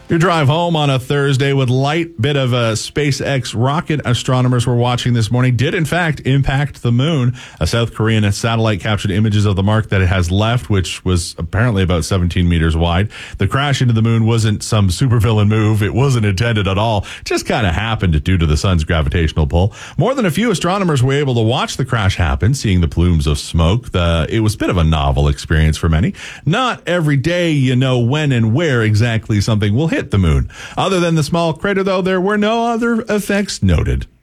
Your drive home on a Thursday with light bit of a SpaceX rocket astronomers were watching this morning did in fact impact the moon. A South Korean satellite captured images of the mark that it has left, which was apparently about 17 meters wide. The crash into the moon wasn't some supervillain move. It wasn't intended at all. Just kind of happened due to the sun's gravitational pull. More than a few astronomers were able to watch the crash happen, seeing the plumes of smoke. It was a bit of a novel experience for many. Not every day you know when and where exactly something will hit the moon. Other than the small crater, though, there were no other effects noted.